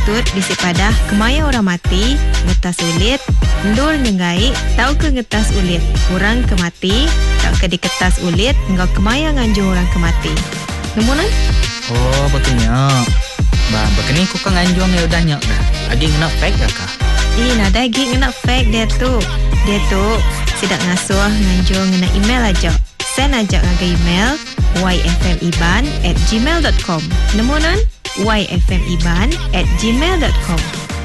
tut bisi padah kemaya orang mati, ngetas ulit, ndur nyengai, tau ke ngetas ulit, orang kemati, tau ke diketas ulit, engkau kemaya nganjung orang kemati. Nemunan? Oh, betulnya. Bah, berkening kau kan nganjung ya udah nyak dah. Agi kena fake dah kah? Nada lagi kena fake dia tu. Dia tu sidak ngasuh nganjung ngena email aja. Send aja ngaga email yfmiban@gmail.com. Nemunan? yfmiban@gmail.com.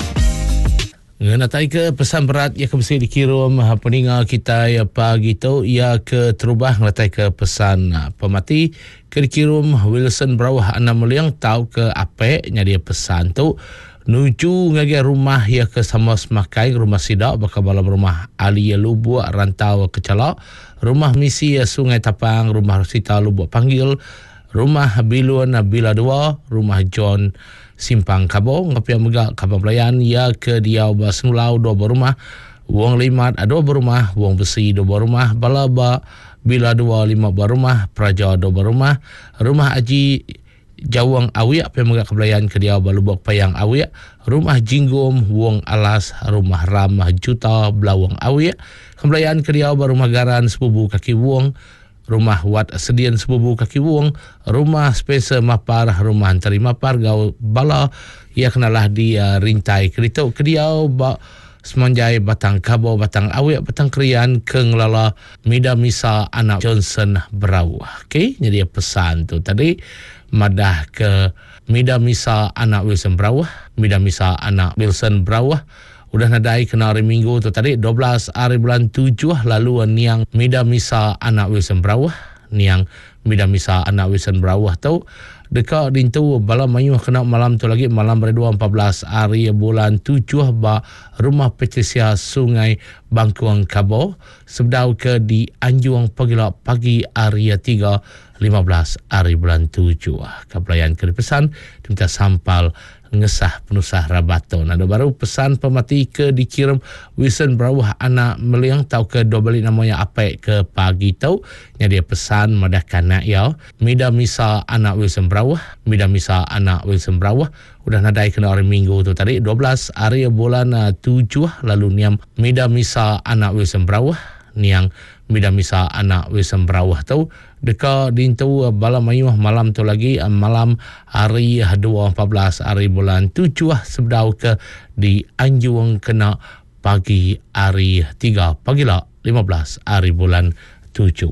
Ngatai ke pesan berat yang kemesti dikirim peningat kita ya pagi tu ia ke terubah ngatai ke pesan pemati ke dikirim Wilson Berawah 6 Meliang tahu ke apa nya dia pesan tu nuju ngagi rumah ya ke sama semakai rumah sidak bakal balam rumah Ali Lubuk rantau Kecalak, rumah misi Sungai Tapang, rumah Sita Lubuk Panggil, rumah Bilun Bila 2, rumah John Simpang Kabo, ngapian megak Kabang Pelayan, ya ke Diau Basnulau 2 rumah, Wong Limat 2 rumah, Wong Besi 2 rumah, Balaba Bila 2 5 rumah, Praja 2 rumah, rumah Haji Jawang Awiak, apian megak Kebelayan ke Diau Balubok Payang Awiak, rumah Jinggom Wong Alas, rumah Ramah Juta Belawang Awiak, Kebelayan ke Diau Rumah Garan Sepupu Kaki Wong, rumah Wat Sedian Sepupu Kaki Wong, rumah Spencer Mapar, rumah Antari Mapar Gau Bala, ia kenalah dia rintai kerituk kediau Semanjai Batang Kabo Batang Awiak Batang Krian Kenglala Mida Misa anak Johnson Berawah. Okey, jadi pesan tu tadi madah ke Mida Misa anak Wilson Berawah, Mida Misa anak Wilson Berawah. Udah nadai kena hari Minggu tu tadi 12 hari bulan 7 lalu niang Mida Misa anak Wilson Berawah, niang Mida Misa anak Wilson Berawah tu dekat dintu bala mayuh kena malam tu lagi malam berdua 14 hari bulan 7 ba rumah Patricia Sungai Bangkuang Kabo sebdau ke di Anjuang pagi hari 3 15 hari bulan 7 kapelayan ke pesan diminta sampal ngesah penusah Rabaton. Ada baru pesan pemati ke dikirim Wilson Berawah anak Meliang tahu ke dua balik namanya apa ke pagi tahu nya dia pesan madah kanak ya Mida Misa anak Wilson Berawah, Mida Misa anak Wilson Berawah udah nadai kena hari Minggu tu tadi 12 hari bulan 7 lalu niam Mida Misa anak Wilson Berawah, niang Mida Misa anak Wilson Berawah tu dekat dintu bala mayuh malam tu lagi malam hari 14 hari bulan 7 sebdau ke di Anjuang kena pagi hari 3 pagilah 15 hari bulan 7.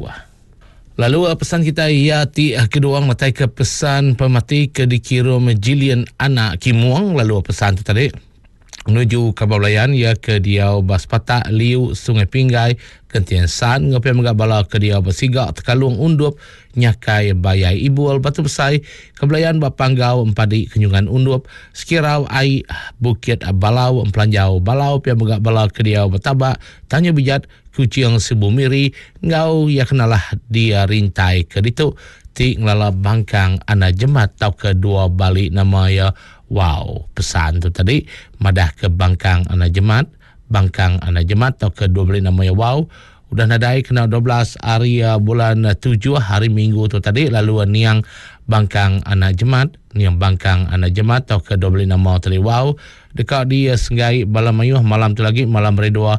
Lalu pesan kita ya kedua matai ke pesan pemati ke dikirim Jillian anak Kimuang lalu pesan tu tadi menuju Kabablayan ya ke Diau Baspata Liu Sungai Pinggai Kentian San ngapai megabala ke Diau Basigak Tekalung Undup Nyakai Bayai Ibual Batu Besai Kebelayan Bapanggau Empadi Kenyungan Undup Sekirau Ai Bukit Balau Empelanjau Balau pia megabala ke Diau Batabak Tanya Bijat Kuciang Sibumiri ngau ya kenalah dia rintai ke ditu ti ngelala Bangkang Ana Jemat tau kedua balik nama ya. Wow, pesan tu tadi madah ke Bangkang Ana Jemat, Bangkang Ana Jemat tau kedua balik nama ya. Wow, udah nadai kena 12 hari bulan 7 hari Minggu tu tadi lalu niang Bangkang Ana Jemat, niang Bangkang Ana Jemat tau kedua balik nama tadi. Wow, dekat dia Senggai Balamayuh malam tu lagi malam berdua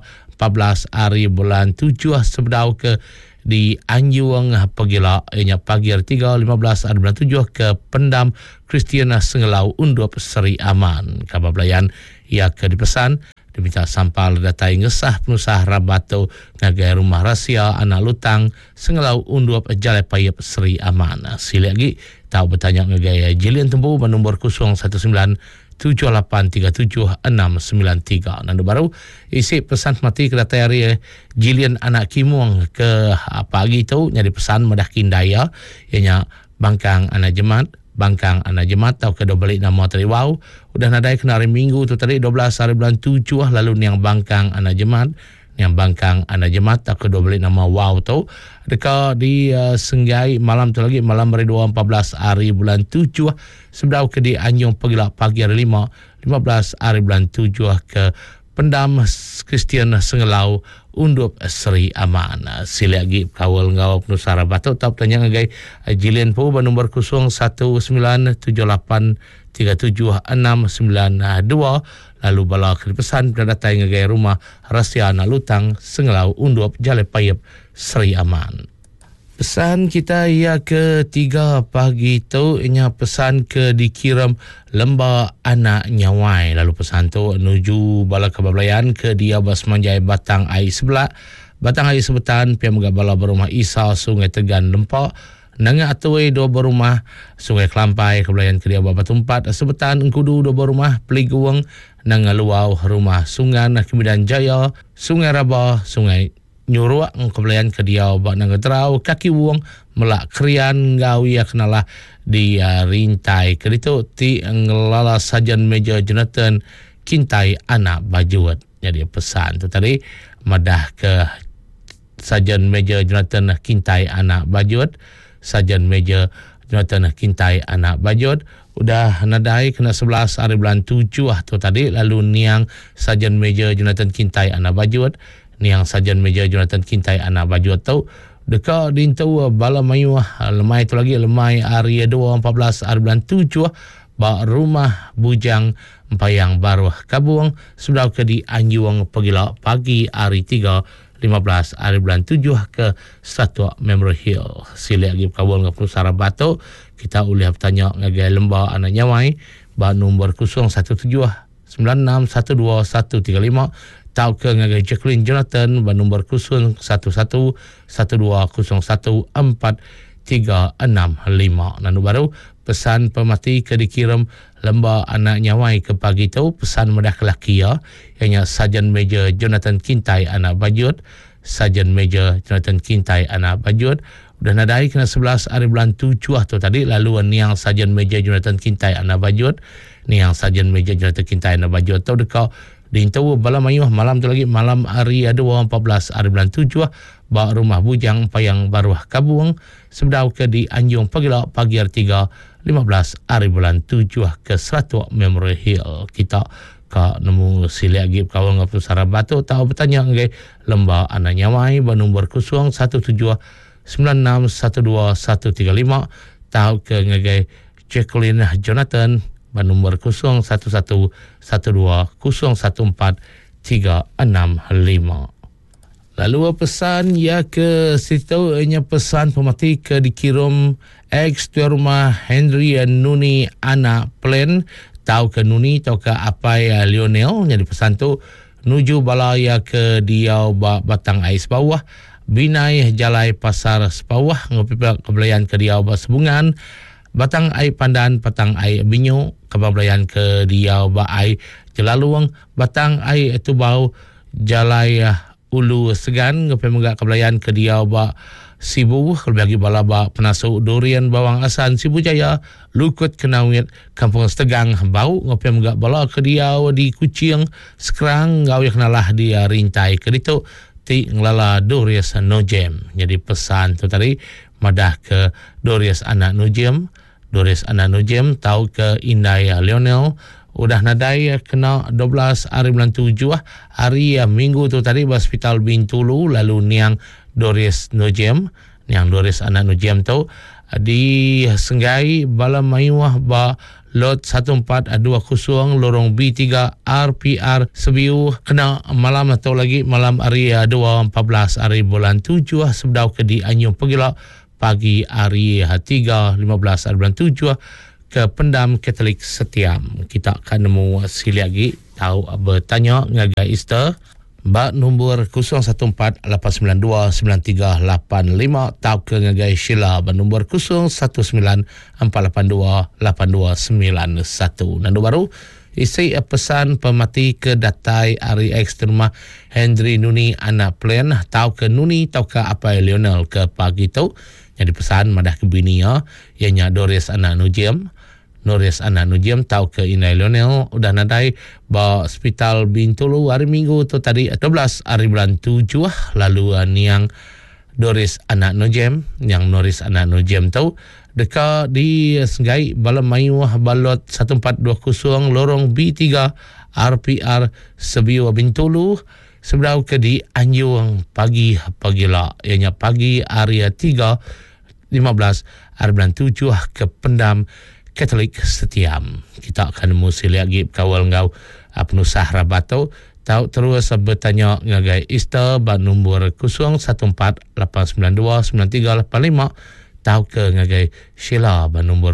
14 hari bulan 7 sebdau ke di Anjuang pagila pagi hari 3 15 hari bulan 7 ke Pendam Kristiana Sengelau Undup Seri Aman Kabablayan ia ke dipesan diminta sampal datai ngesah penusah Rabato ngagai rumah rahsia anak lutang Sengelau Undup Jalai Payap Seri Aman. Sila lagi tahu bertanya ngagai Jillian Tembu nombor 01978376993. Nandu baru isi pesan mati ke datai hari Jillian anak Kimuang ke pagi tu nyari pesan madah kindaya ianya Bangkang Anak Jemat, Bangkang Anak Jemat tau ke dua balik nama tadi. Wow, udah nadai kena hari Minggu tu tadi 12 hari bulan 7 lalu niang Bangkang Anak Jemat, niang Bangkang Anak Jemat tau ke dua balik nama. Wow tu dekat di Senggai malam tu lagi malam berdua 14 hari bulan 7 sebdau ke di Anjung pagila pagi hari 5 15 hari bulan 7 ke Pendam Kristian Sengelau undup Seri Aman. Sila lagi kawal ngawap Nusara Batu tau tanya ngagai Jilin pu nombor 0978376992 lalu bala kena pesan pendatai ngagai rumah Rasiana Lutang Sengelau undup Jalepayap Seri Aman. Pesan kita ia ketiga pagi tu ianya pesan ke dikirim Lembah Anak Nyawai. Lalu pesan tu menuju bala kebablayan ke dia Basmanjai Batang Air Sebelah. Batang Air Sebetan pihak megak bala berumah Isa Sungai Tegan Lempak. Nanga Atui dua berumah Sungai Kelampai kebablayan ke dia Batu Empat. Sebetan Engkudu dua berumah Peliguang. Nanga Luau rumah Sungan Kemudian Jaya Sungai Rabah Sungai Nyuruak kebelayan ke dia bak nanggetrau kaki wong melak krian gawi kenalah di rintai kedito ti ngelala sajan meja Jonathan kintai anak bajuat. Jadi pesan tu tadi madah ke sajan meja Jonathan kintai anak bajuat, sajan meja Jonathan kintai anak bajuat. Udah nadai kena 11 hari bulan 7 tu tadi lalu niang sajan meja Jonathan kintai anak bajuat. Niang sajan meja Jonathan kintai anak baju atau dekat dintau bala mayu lemai tu lagi lemai hari 2 14 hari bulan 7 bak rumah bujang empayang baru kabuang sudah ke di Anjuang pagila pagi hari 3 15 hari bulan 7 ke Satwa Memory Hill. Sila lagi kabuang ke Pusara Batu kita boleh bertanya ngagai Lembah Anak Nyawai bak nombor 01796121135 tau ke ngagai Jacqueline Jonathan ban nombor 0111201436 nanu baru pesan pemati ke dikirim Lembah Anak Nyawai ke pagi tu pesan medah kelaki ya ianya sajan meja Jonathan kintai anak bajut, sajan meja Jonathan kintai anak bajut. Udah nadai kena 11 hari bulan 7 tu tadi lalu niang sajan meja Jonathan kintai anak bajut, niang sajan meja Jonathan kintai anak bajut tau dekat dintau bala mayuh malam tu lagi malam hari 2 14 hari bulan 7 bak rumah bujang payang baru kabuang sebedau ke di Anjung pagila pagi hari 3 15 hari bulan 7 ke Satwa Memory Hill. Kita ka nemu sila lagi kawan ngap Pusara Batu tahu bertanya ngai Lembah Anak Nyawai ban nombor 0179612135 tahu ke ngai Jacqueline Jonathan ban nombor 0112014365. Lalu pesan ya ke situ hanya pesan pemati ke dikirim ex tuan rumah Henry Nuni anak plan tahu ke Nuni tahu ke apa ya Lionel. Jadi pesan tu nuju balaya ke dia Batang Ais Bawah binai jalai pasar Sepawah ngopi kebelayan ke dia Sebungan Batang Ai Pandan Patang Ai Binyo kebelayan ke dia Ai Jelaluang Batang Ai Tubau jalai Ulu Segan ngopi megak kebelayan ke dia Sibu bagi balaba penasuk durian bawang asan Sibu Jaya Lukut Kenawit Kampung Setegang bau ngopi megak bala ke dia di Kucing Sekerang gawe kenalah dia rintai ke ditu ti ngelala Dorias Nojem. Jadi pesan tu tadi madah ke Dorias anak Nojem, Dorias anak Nojem tahu ke Indai Lionel udah nadai kena 12 hari bulan 7 hari minggu tu tadi hospital Bintulu lalu niang Doris Nojem, niang Doris anak Nojem tu di Senggai Bala Mayuah ba lot 1420 lorong B3 RPR Sebiu kena malam atau lagi malam hari 2 14 hari bulan 7 sebedau ke di Anyung Pegila pagi hari 3 15 hari bulan 7 ke Pendam Katolik Setiam. Kita akan nemu sili lagi tahu bertanya ngagai Easter bak nombor 0148929385 tahu ke ngagai Sheila ban nombor 0194828291. Nandu baru isi pesan pemati ke datai hari ekstrema Henry Nuni anak plan tahu ke Nuni tahu ke apa Lionel ke pagi tu. Jadi pesan madah ke bini ya ianya Doris anak Nujem, Doris anak Nujem tahu ke Inai Lionel udah nadai ba hospital Bintulu hari Minggu tu tadi 12 hari bulan 7 lalu niang Doris anak Nujem, yang Doris anak Nujem tahu dekat di Senggai Bala Mayuah balot 1420 lorong B3 RPR Sebiu Bintulu seberau ke di Anjung pagi-pagila ianya pagi area 3 15 hari bulan 7 ke Pendam Katolik Setiam. Kita akan musil lagi kawal ngau penusah Rabato tahu terus bertanya ngagai Easter ban nombor 0148929385 tahu ke ngagai Sheila ban nombor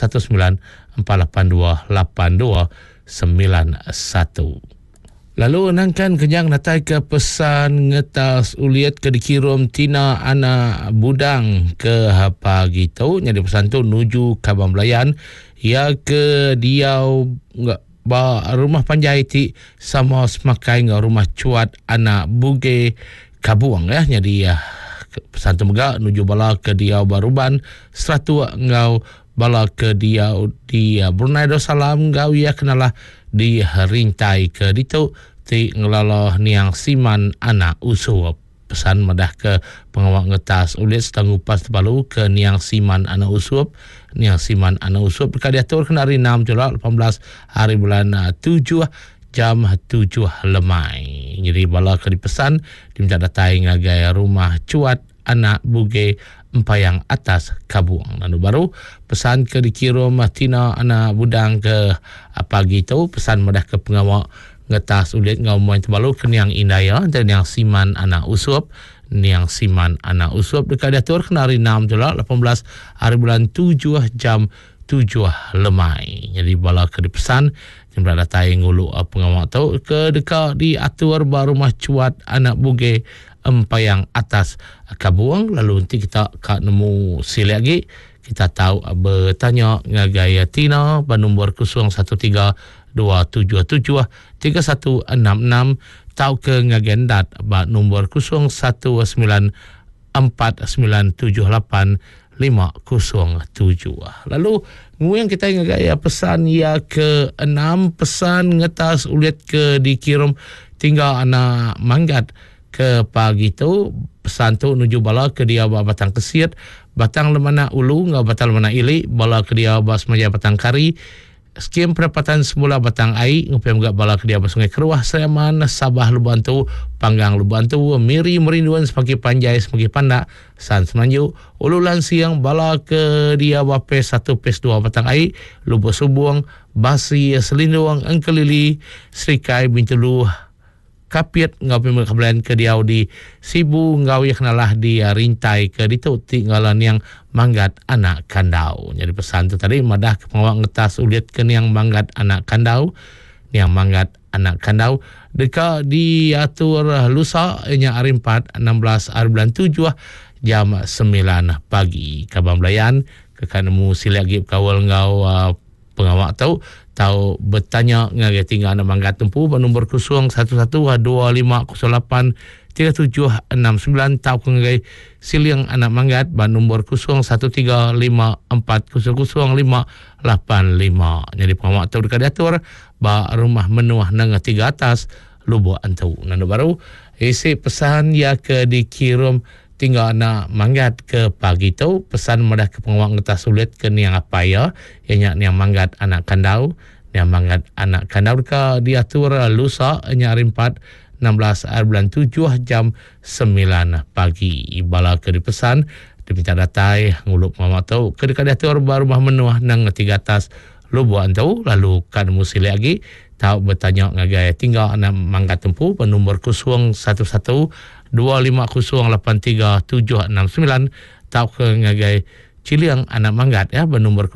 0148282291. Lalu nangkan kenyang natai ke pesan ngetas uliat ke dikirim tina anak budang ke pagi tu jadi pesan tu nuju Kabang Belayan ya ke diau ba rumah panjai ti sama semakai ngau rumah cuat anak buge Kabuang ya jadi pesan tu megak nuju bala ke diau baruban seratu ngau bala ke diau di Brunei Darussalam ngau ya kenalah di rintai ke ditu ti ngelaloh niang siman anak usup. Pesan madah ke pengawak ngetas ulit setang upas terbalu ke niang siman anak usup. Niang siman anak usup dekat diatur kena hari 6 Julai 18 hari bulan 7 jam 7 lemai. Jadi bala ke dipesan diminta datai ngagai rumah cuat anak buge Empayang Atas Kabuang. Lalu baru pesan ke dikirim tina anak budang ke pagi tu pesan madah ke pengawak ngetas ulit ngau moin terbalu ke niang indaya dan niang siman anak usup. Niang siman anak usup dekat diatur kena hari 6 Julai 18 hari bulan 7 jam 7 lemai. Jadi bala ke dipesan jemput datai ngulu pengawak tu ke dekat diatur rumah cuat anak buge Empayang Atas Kabuang. Lalu nanti kita kat nemu sili lagi kita tahu bertanya ngagaya Tina nombor 0132773166 tahu ke ngagendat nombor 0149785007. Lalu nguyang kita ngagaya pesan ya ke 6 pesan ngetas ulit ke dikirim tinggal anak manggat ke pagi tu pesan tu nuju bala ke dia batang kesiat batang lemana ulu ngau batang lemana ili bala ke dia bas maja batang kari skim perapatan semula batang ai ngupai megak bala ke dia bas sungai Keruah Seriaman Sabah Luban tu Panggang Luban tu Miri Merinduan sepagi panjai sepagi pandak San Semanju ululan siang bala ke dia wape 1 pes 2 batang ai Lubu Subuang Basi Selinduang Engkelili Serikai Bintulu Kapiat ngau pemakabelan ke diau di Sibu ngau ya kenalah di rintai ke ditu tinggalan yang manggat anak kandau. Jadi pesan tu tadi madah ke pengawak ngetas ulit ke yang manggat anak kandau. Yang manggat anak kandau dekat diatur lusa nya hari 4 16 hari bulan 7 jam 9 pagi. Kabang Belayan kekanemu silagi kawal ngau pengawak tahu bertanya ngagai tinggal anak manggat tempu nombor 0112583769 tahu ngagai siliang anak manggat nombor 0135400585. Jadi pengawak tahu dekat diatur ba rumah menuah nang 3 atas lubu antau. Nando baru isi pesan ya ke dikirim tinggal anak manggat ke pagi tu pesan madah ke pengawak ngetas sulit ke niang apa ya ianya niang manggat anak kandau niang manggat anak kandau ke diatur lusa nya hari 4 16 hari bulan 7 jam 9 pagi bala ke dipesan diminta datai ngulup pengawak tu ke dekat diatur rumah menuah nang 3 atas lubu antau. Lalu kan musil lagi tahu bertanya ngagai tinggal anak manggat tempu nombor 0125083769 tahu ke ngagai ciliang anak manggat ya nombor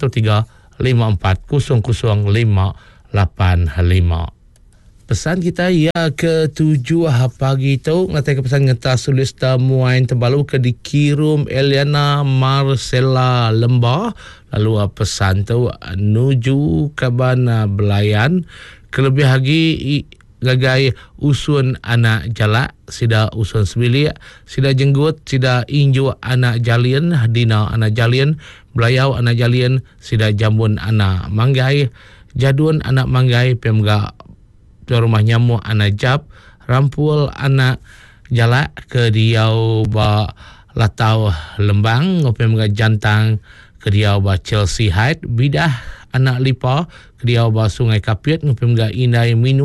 0135400585. Pesan kita ya ke 7 pagi tu ngatai ke pesan ngetas tulis tamuain terbalu ke dikirim Eliana Marcella Lembah. Lalu pesan tu nuju Kabang Belayan kelebih lagi gagai usun anak jalak sida usun sebilik sida jenggut sida inju anak jalian dina anak jalian belayau anak jalian sida jambun anak manggai jadun anak manggai pemga rumah nyamuk anak jab rampul anak jalak ke diau ba latau lembang pemga jantang ke diau ba Chelsea Height bidah anak lipa ke diau ba sungai Kapiat pemga indai minuah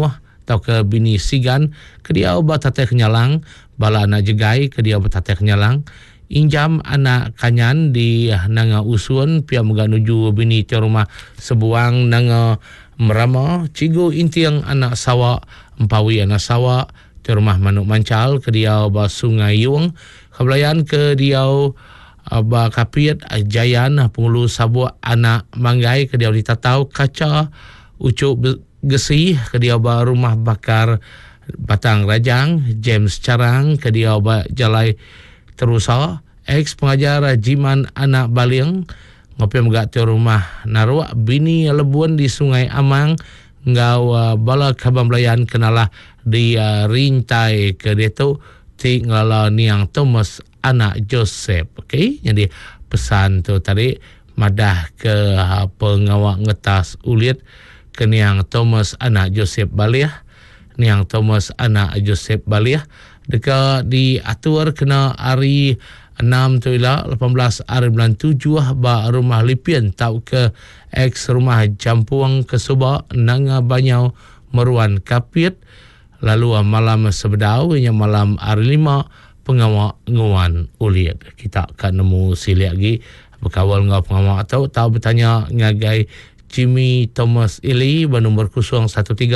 atau ke bini sigan ke dia bertateh kenyalang bala anak jegai ke dia bertateh kenyalang injam anak kanyan di nanga usun pia muga nuju bini ti rumah sebuang nanga merama cigo intiang anak sawa empawi anak sawa ti rumah manuk mancal ke dia ba sungai yung kebelayan ke dia ba kapiat jayan pengulu sabua anak manggai ke dia ditatau kaca ucuk gesi ke dia ba rumah bakar Batang Rajang James Carang ke dia ba jalai terusa ex pengajar Jiman anak Baliang ngopi megak ti rumah narwa bini lebuan di Sungai Amang ngau bala kabamblayan kenalah di rintai ke dia tu ti ngala niang Thomas anak Joseph. Okey, jadi pesan tu tadi madah ke pengawak ngetas ulit ke niang Thomas anak Joseph Baliah, niang Thomas anak Joseph Baliah dekat diatur kena hari 6 tu ila 18 hari bulan 7 ba rumah Lipian tau ke ex rumah Jampuang ke Subak nanga Banyau Meruan Kapit lalu malam sebedau nya malam hari 5 pengawak nguan uliat kita akan nemu sili lagi berkawal ngau pengawak tahu bertanya ngagai Jimmy Thomas Ili bernombor 013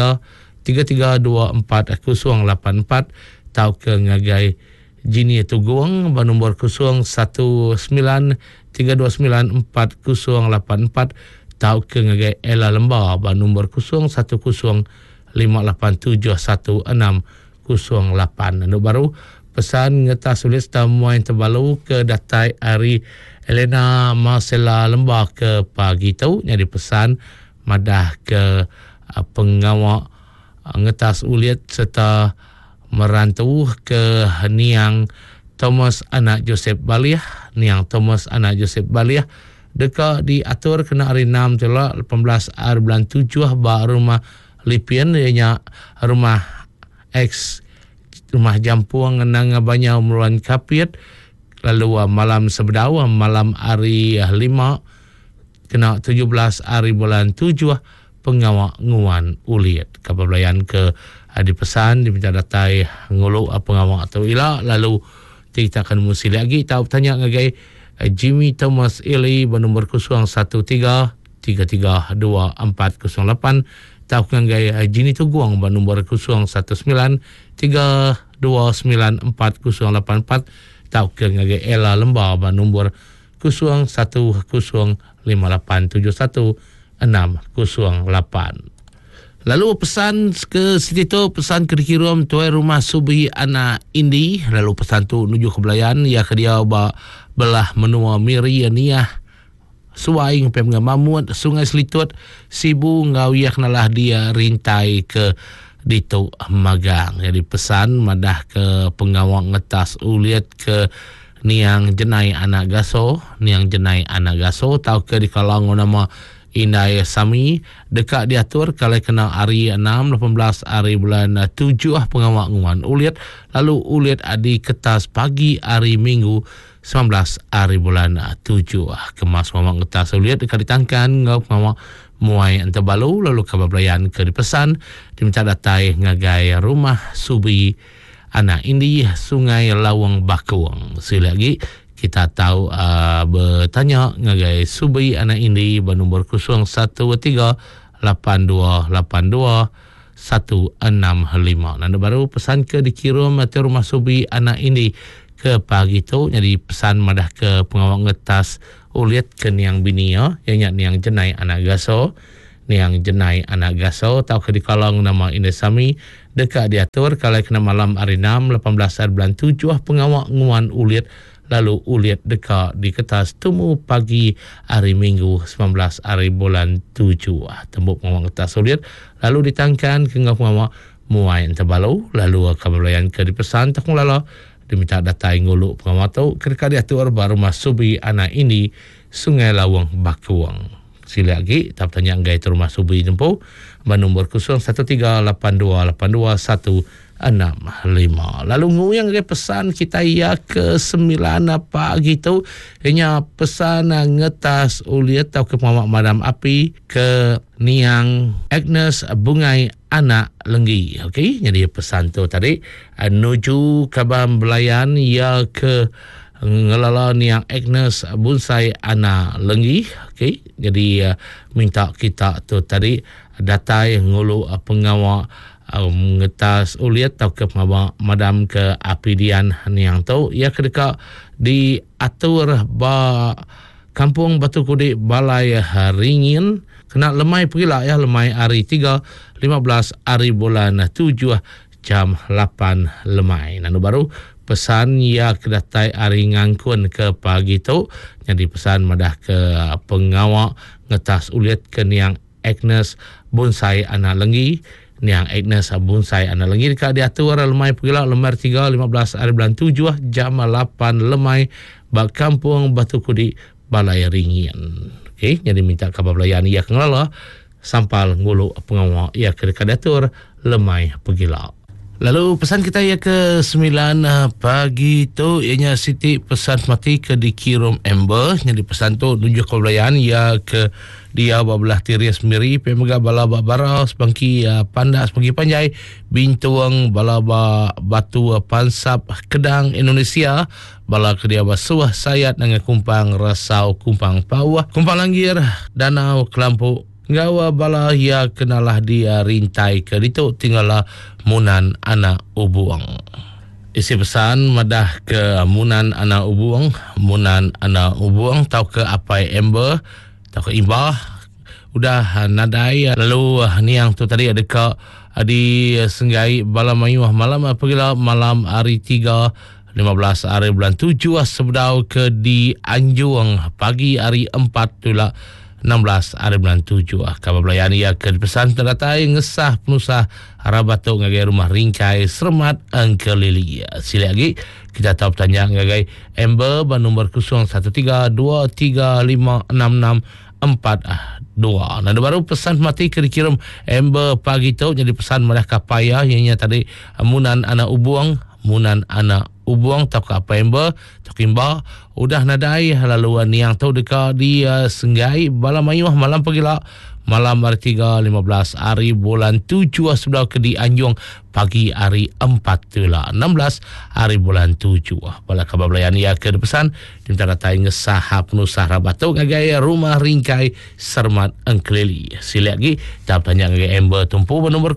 3324 084 tahu ke ngagai Jini Tuguang bernombor 019 329 4084 tahu ke ngagai Ella Lembar bernombor 0105871608 anu baru pesan ngetas sulit tamuan terbalu ke datai hari Elena Marcela Lembah ke pagi tu jadi pesan madah ke pengawak ngetas ulit serta merantau ke niang Thomas anak Joseph Baliah niang Thomas anak Joseph Baliah dekat diatur kena hari 6 telah 18 hari bulan 7 ba rumah Lipian ianya rumah ex rumah Jampuang nang Banyau Meruan Kapit lalu malam sebedau malam hari 5 kena 17 hari bulan 7 pengawak nguan uliat kabablayan ke di pesan diminta datai ngulu pengawak atau ila lalu kita akan musi lagi tahu tanya ngagai Jimmy Thomas Ili bernombor 013 332408 tahu ngagai Jini Tuguang bernombor 019 3294084 tahu ke ngagai Ella Lembar bernombor 0158716008. Lalu pesan ke situ pesan ke dikirim tuai rumah Subi anak Indi lalu pesan tu nuju ke belayan ya ke dia belah menua Miri niah suai ngapai mengamamut Sungai Selitut sibu ngau yak nalah dia rintai ke ditu magang. Jadi pesan madah ke pengawak ngetas uliat ke niang jenai anak gaso tahu ke di kalang nama Indai Sami dekat diatur kalau kena hari 6 18 hari bulan 7 pengawak nguan uliat lalu uliat adi ketas pagi hari Minggu 19 hari bulan 7 kemas pengawak ketas uliat dekat ditangkan ngau pengawak muai antabalu lalu kabablayan ke dipesan diminta datai ngagai rumah Subi anak Indi Sungai Lawang Bakuang. Sekali lagi kita tahu bertanya ngagai Subi anak Indi bernombor 0138282165. Nanda baru pesan ke dikirim atau rumah Subi anak Indi ke pagi tu jadi pesan madah ke pengawak ngetas uliat ke niang bini ya yang niang jenai anak gaso tahu ke di kalong nama Indai Sami dekat diatur kalau kena malam hari 6 18 hari bulan 7 pengawak nguan uliat lalu uliat dekat di kertas temu pagi hari Minggu 19 hari bulan 7 tembuk pengawak kertas uliat lalu ditangkan ke pengawak muai terbalu lalu kabelayan ke dipesan tak lala diminta datai ngulu pengawak tu ketika diatur baru Mas Subi anak ini Sungai Lawang Bakuang. Sila lagi tak tanya anggai tu rumah subuh jemput nombor 0113828165. Lalu nguyang ke pesan kita ya ke 9 pagi tu hanya pesan ngetas uliat atau ke Muhammad Madam Api ke Niang Agnes Bungai Anak Lenggi. Okey, jadi pesan tu tadi nuju Kabam Belayan ya ke ngelala Niang Agnes Bonsai Anak Lenggi. Okey, jadi minta kita tu tadi datai ngulu pengawal ngetas uliat atau ke Madam ke Apidian Niang tu ya kedeka di atur ba Kampung Batu Kudik Balai Ringin kena lemai pergilah ya, lemai hari 3 15 hari bulan 7 jam 8 lemai. Nanu baru pesan ya kedatai hari ngangkun ke pagi tu, jadi pesan madah ke pengawal ngetas uliat ke Niang Agnes Bonsai Anak Lenggi. Niang Agnes Bonsai Anak Lenggi dekat diatur lemai pergilah lemai 3 15 hari bulan 7 jam 8 lemai bak Kampung Batu Kudik Balai Ringin. Okey, jadi minta khabar pelayan ia kenala sampal ngulu pengawal ia ke dekat diatur lemai pergilah. Lalu pesan kita ya ke 9 pagi tu ianya Siti pesan mati ke dikirim Amber. Jadi pesan tu tujuh kebelayan ya ke dia belah Tirias Miri pemega balaba baras bangki pandas bagi panjai bintuang balaba batu pansap Kedang Indonesia bala ke dia basuah sayat dengan kumpang rasau kumpang pawah kumpang langgir danau kelampu gawa bala ya kenalah dia rintai ke ditu tinggallah Munan Anak Ubuang. Isi pesan madah ke Munan Anak Ubuang, Munan Anak Ubuang tau ke Apai Amber, tau ke Imbah udah nadai. Lalu Niang tu tadi ada ke di Senggai bala mayuh malam pergilah malam hari 3 15 hari bulan 7 sebedau ke di Anjuang pagi hari 4 tulah 16 hari bulan 7 kabar belayan ia ke pesan terdatai ngesah penusah harabatuk ngagai rumah ringkai Sermat Angkelili. Sila lagi kita tahu tanya ngagai Amber nombor 0132356642. Nah baru pesan mati ke dikirim Amber pagi tu, jadi pesan malah kapaya ianya tadi Munan Anak Ubuang, Munan Anak Ubuang tak apa Amber tak imba udah nadai. Lalu Niang tu dekat di Senggai bala mayuh malam pergilah malam hari 3 15 hari bulan 7 sebelah ke di Anjung pagi hari 4 tulah 16 hari bulan 7 bala kabar belayan ia ke pesan diminta katai ngesah penusah rabatu ngagai rumah ringkai Sermat Angkelili. Sila lagi tak tanya ngagai Amber tumpu nombor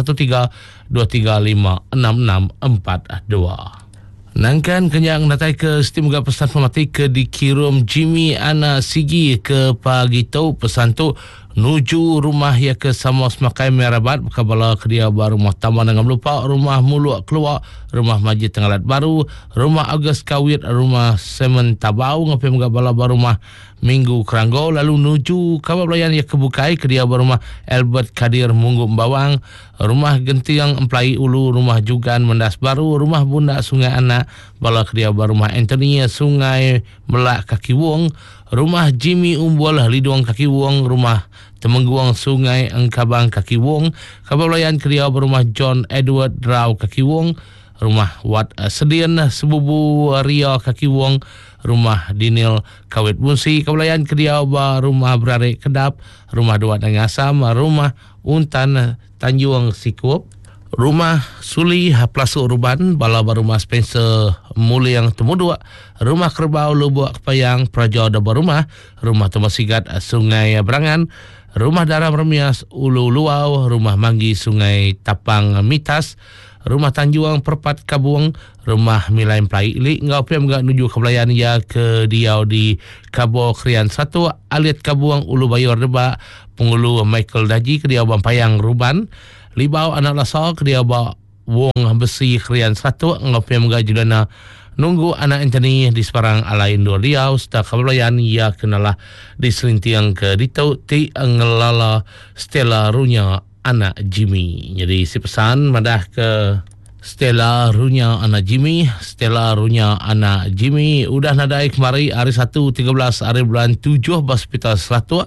0132356642. Nangkan kenyang natai ke Setimga pesan pemati ke dikirim Jimmy Ana Sigi ke pagi tu pesan tu nuju rumah ya ke Samos Makai Merabat kabala ke dia baru rumah Taman dengan lupa rumah Muluk keluar rumah Majid Tenggalat Baru rumah Agus Kawit rumah Semen Tabau ngapai mga bala baru rumah Minggu Keranggo. Lalu nuju kabar belayan ya kebukai ke dia baru rumah Albert Kadir Munggu Bawang rumah Gentiang Emplai Ulu rumah Jugan Mendas Baru rumah Bunda Sungai Anak bala ke dia baru rumah Anthony Sungai Melak Kaki Wong rumah Jimmy Umbul Liduang Kaki Wong rumah Temengguang Sungai Engkabang Kaki Wong. Kabar belayan ke dia berumah John Edward Rau Kaki Wong rumah Wat Sedian Sebubu Ria Kaki Wong rumah Dinil Kawit Bunsi. Kabar belayan ke dia rumah Berarik Kedap rumah Duat Nangasam rumah Untan Tanjung Sikup rumah Suli Plasuk Ruban bala rumah Spencer Mulyang Temudua rumah Kerbau Lubuk Kepayang Praja Daba rumah Temasigat Sungai Berangan rumah Daram Remias Ulu Luau rumah Manggi Sungai Tapang Mitas rumah Tanjuang Perpat Kabuang rumah Milain Plai Ilik ngau pia mga nuju kebelayan ya ke diau di Kabo Krian 1 Aliat Kabuang Ulu Bayor Deba Pengulu Michael Daji ke diau Bampayang Ruban Libau Anak Lasau ke dia Wong Besi Krian 1 ngau pia mga judana nunggu anak Anthony di Separang Alain Dua Riau seta kebelayan ia kenalah di Selintiang ke Ditau ti ngelala Stella Runya Anak Jimmy. Jadi si pesan madah ke Stella Runya Anak Jimmy. Stella Runya Anak Jimmy udah nadai kemari hari 1 13 hari bulan 7 Hospital Selatua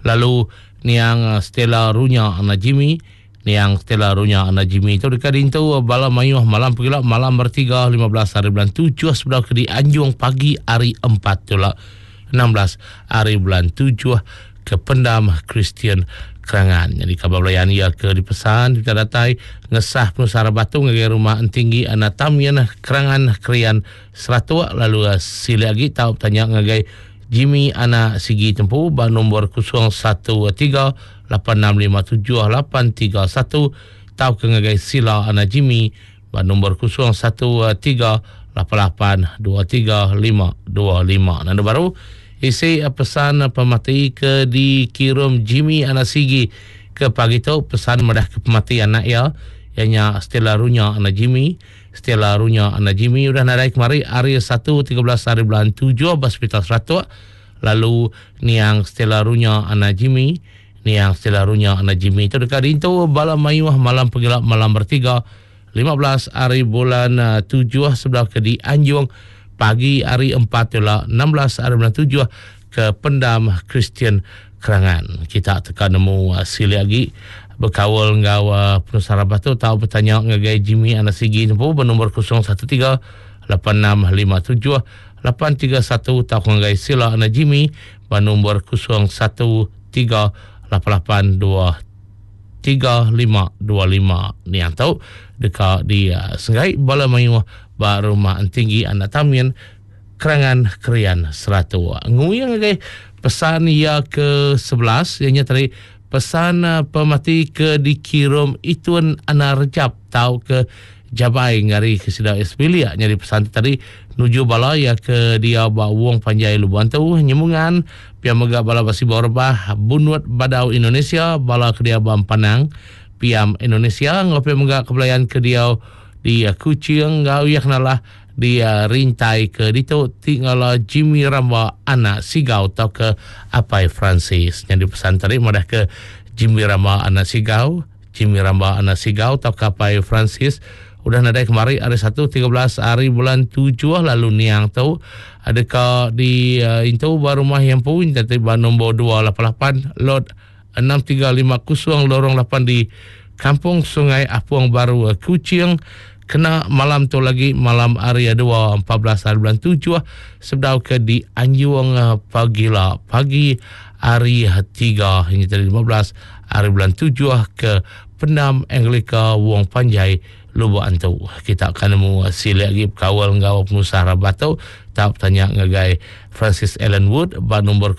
lalu niang Stella Runya Ana Jimmy, niang Stella Runya Ana Jimmy itu dekat itu bala mayuh malam pegila malam bertiga 15 hari bulan 7 sebelah ke di Anjung pagi hari 4 tula 16 hari bulan 7 ke Pendam Kristian Kerangan. Jadi kabar belayan ia ke dipesan kita datai ngesah penusara batu ngagai rumah tinggi anatamian Kerangan Krian Seratua lalu sila lagi tahu tanya ngagai Jimmy Ana Sigi Tempu ba nombor 013 8657 tahu ke ngagai Sila Ana Jimmy ba nombor 013 8823 Nanda baru isi pesan pemati ke dikirim Jimmy Ana Sigi ke pagi tu pesan medah ke pemati anak ya ianya Stella Runya Ana Jimmy. Stella Runya Ana Jimmy udah nadai kemari hari 1 13 hari bulan 7 hospital Seratua. Lalu niang Stella Runya Ana Jimmy, niang Stella Runya Ana Jimmy itu dekat itu bala mayuh malam pegilap malam bertiga 15 hari bulan 7 sebelah ke di Anjung pagi hari 4 itulah 16 hari bulan 7 ke Pendam Kristian Kerangan. Kita tekan nemu sili lagi berkawal ngawa penusara batu tahu bertanya ngagai Jimmy Ana Sigi Tempu bernombor 013 8657 831 tahu ngagai Sila Ana Jimmy bernombor 013 8823 ni yang tahu dekat di Sengai bala mayuh ba rumah tinggi anak tamian Kerangan Krian Seratua. Nguyang ngagai pesan ia ke 11 ianya tadi pesan pemati ke dikirim Itun Ana Rejab tahu ke Jabai ngari ke Sidau Esbilia nyari pesan tadi nuju bala ya ke dia ba wong panjai lubuan tu nyemungan pia mega bala basi borbah bunut badau Indonesia bala ke dia bam Panang piam Indonesia ngopi mega kebelayan ke dia di Kucing ngau yak nalah dia rintai ke ditu tinggal Jimmy Ramba Ana Sigau tau ke Apai Francis yang dipesan tadi mudah ke Jimmy Ramba Ana Sigau tau ke Apai Francis udah nadai kemari hari 1 13 hari bulan 7 lalu niang tau adakah di itu baru rumah yang pun tadi nombor 288 lot 6350 lorong 8 di Kampung Sungai Apuang Baru Kucing kena malam tu lagi malam hari 2 14 hari bulan 7 sebedau ke di Anjung pagi hari 3 hingga tadi 15 hari bulan 7 ke Pendam Anglika Wong Panjai Lubu Antu. Kita akan nemu sila lagi kawal ngawap Nusara Batu tak tanya ngagai Francis Ellen Wood ba nombor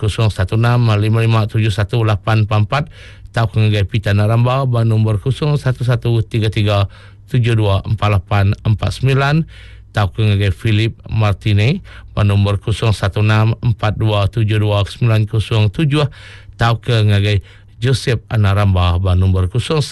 0165571844 tak ngagai Pita Naramba ba nombor 0113724849 tak ngagai Philip Martine ba nombor 0164272907 tak ngagai Joseph Anaramba ba nombor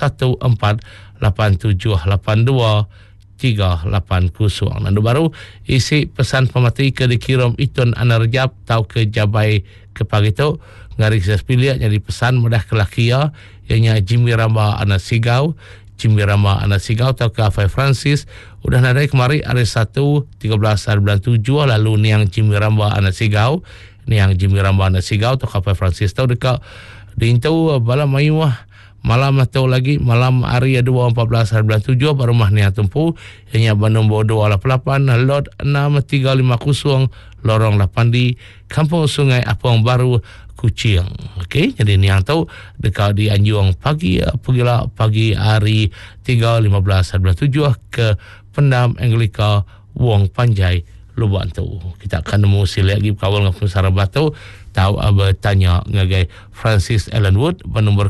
0148782380. Nandu baru isi pesan pemati ke dikirim Itun Ana Rejab tau ke Jabai ke pagi tu ngari saya pilih jadi pesan mudah ke lakia ianya Jimmy Ramba Ana Sigau tau ke Apai Francis udah nadai kemari hari 1 13 hari bulan 7 lalu niang Jimmy Ramba Ana Sigau tau ke Apai Francis tau dekat di itu bala mayuh malam atau lagi malam hari 2 14 hari bulan 7 baru rumah ni Tempu ianya nombor 288 lot 6350 lorong 8 di Kampung Sungai Apuang Baru Kucing. Okey, jadi ni yang tahu dekat di Anjung pagi hari 3 15 hari bulan 7 ke Pendam Anglika Wong Panjai Lubuan tu. Kita akan nemu sila lagi kawal dengan Penusara Batu tahu bertanya ngagai Francis Ellen Wood nombor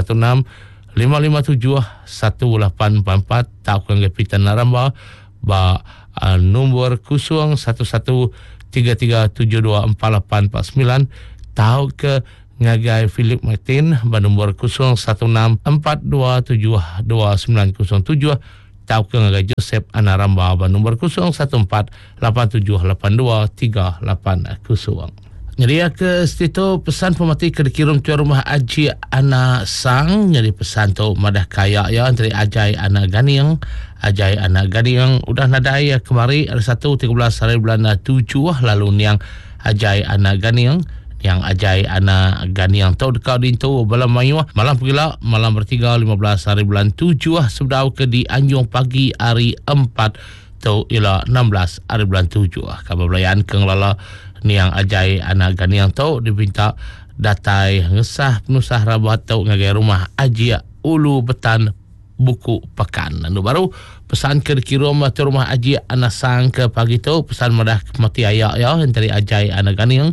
0165571844 tahu ngagai Pita Naramba ba nombor 011337244849 tahu ke ngagai Philip Martin ba nombor 0164272907 tahu ke ngagai Joseph Anaramba ba nombor 0147823880. Jadi ke situ pesan pemati ke dikirim ke rumah Haji Ana Sang. Jadi pesan tu madah kaya ya dari Ajai Ana Ganiang udah nadai kemari hari 1 13 hari bulan 7 lalu niang Ajai Ana Ganiang yang ajai ana ganiang tau dekau dintu balam mayuh malam pagila malam bertiga 15 hari bulan 7 sebdau ke di Anjung pagi hari 4 tau ila 16 hari bulan 7 kabar belayan keng lala ni yang ajai ana ganiang tau dipinta datai ngesah penusah rabat tau ngagai rumah Ajia Ulu Betan Buku Pekan. Anu baru pesan ke kirim ke rumah Ajia ana sang ke pagi tu pesan madah mati ayak ya dari ajai ana ganiang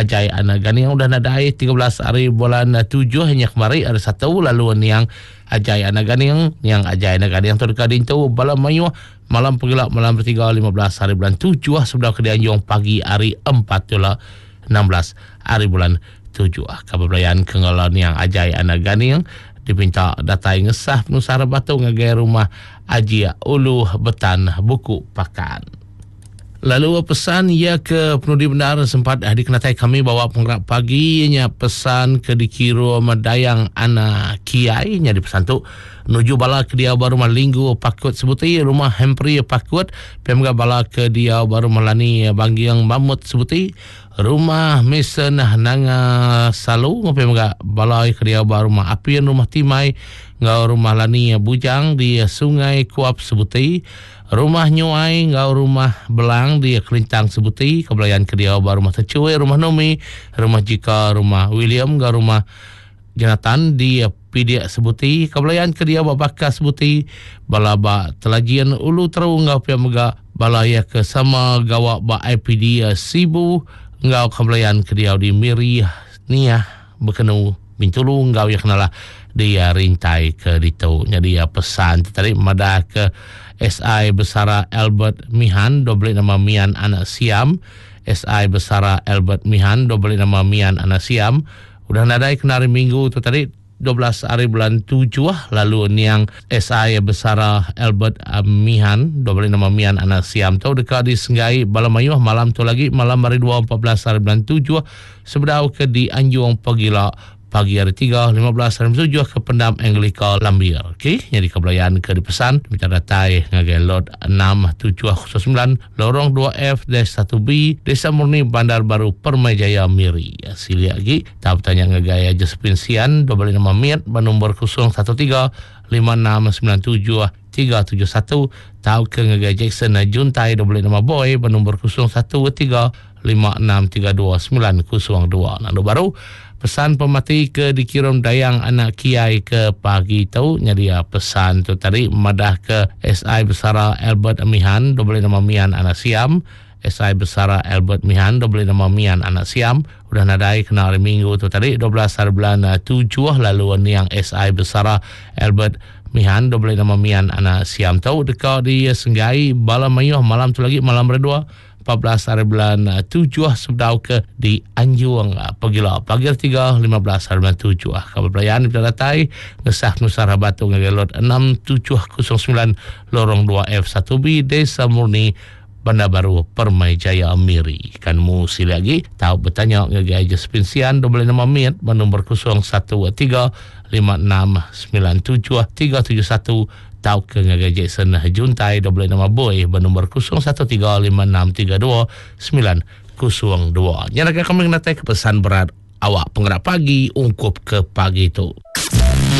udah nadai 13 hari bulan 7 hanya kemarin ada satu lalu yang ajai ana ganiang tu dekat dintu balam mayu malam pagila malam bertiga 15 hari bulan 7 sudah ke Anjung pagi hari 4 tula 16 hari bulan 7 kabar belayan kengalan yang ajai ana ganiang dipinta datai ngesah penusara batu ngagai rumah Ajia Ulu Betan Buku Pakan. Lalu pesan ia ke penudi benar sempat dikenatai kami bawa penggerak pagi nya pesan ke dikiru medayang ana kiai nya di pesan tu menuju bala ke dia baru malinggu pakut sebuti rumah Hempri pakut pemga bala ke dia baru melani banggiang mamut sebuti rumah Mason nanga salu pemga bala ke dia baru rumah Apian rumah Timai ngau rumah lani bujang di sungai Kuap sebuti rumah Nyuai ngau rumah Belang di Kelintang sebuti kebelayan ke dia baru rumah Tecuai rumah Nomi rumah Jika rumah William ngau rumah Jonathan di Pidia sebuti kebelayan ke dia Babaka sebuti balaba telajian ulu terung ngau pemga balaya ke sama gawak ba IPD Sibu ngau kebelayan ke dia di Miri Nia Bekenu Bintulu ngau ya kenalah dia rintai ke ditau jadi pesan tadi madah ke SI Besara Albert Mihan dobel nama Mian Anak Siam SI Besara Albert Mihan dobel nama Mian Anak Siam udah nadai kenari minggu tu tadi 12 hari bulan 7 lalu niang SI Besara Albert Mihan dobel nama Mian Anak Siam tu dekat di Senggai Balamayuh malam tu lagi malam hari 2 14 hari bulan 7 sebedau ke di Anjung pagila pagi hari 3, 15 hari 7 ke Pendam Anglika Lambir. Okey, jadi kebelayan ke dipesan minta datai ngagai lot 6709 lorong 2F-1B Desa Murni Bandar Baru Permai Jaya Miri. Sili lagi tak bertanya ngagai Josephine Sian 25 Miat bernombor 013 5697 371 tahu ke ngagai Jackson Juntai 25 Boy bernombor 013 5632 902. Lalu baru pesan pemati ke dikirim dayang anak kiai ke pagi tu jadi pesan tu tadi madah ke SI Besara Albert Mihan dobel nama Mian Anak Siam SI Besara Albert Mihan dobel nama Mian Anak Siam udah nadai kena hari minggu tu tadi 12 hari bulan 7 lalu yang SI Besara Albert Mihan dobel nama Mian Anak Siam tu dekat di Senggai Balamayuh malam tu lagi malam berdua 14 hari bulan 7 sebdau ke di Anjung pagila pagi 3 15 hari bulan 7 kabar belayan datai ngesah Nusara Batu ngagelot 6709 lorong 2F1B Desa Murni Bandar Baru Permai Jaya Miri kan mu sili lagi tahu bertanya ngagai Josephine Sian dobel nama Miat bernombor 013 5697 371 tahu ke ngagai Jackson Juntai dobel nama Boy bernombor 0135632902. Nyanakan kami natai ke pesan berat awak penggerak pagi ungkup ke pagi itu.